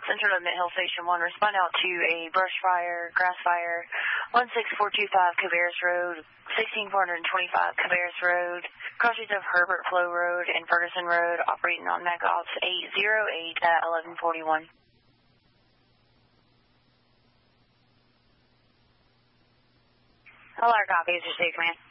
Central of Mid-Hill Station 1, respond out to a brush fire, grass fire, 16425 Cabarrus Road, 16425 Cabarrus Road, crossings of Herbert Flow Road and Ferguson Road, operating on MAC Ops 808 at 1141. Hello, copy, it's your 6, man.